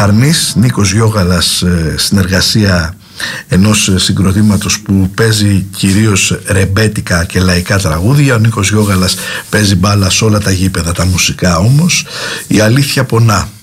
Χαρμής, Νίκος Γιώγαλας, συνεργασία ενός συγκροτήματος που παίζει κυρίως ρεμπέτικα και λαϊκά τραγούδια. Ο Νίκος Γιώγαλας παίζει μπάλα σε όλα τα γήπεδα, τα μουσικά όμως. Η αλήθεια πονά.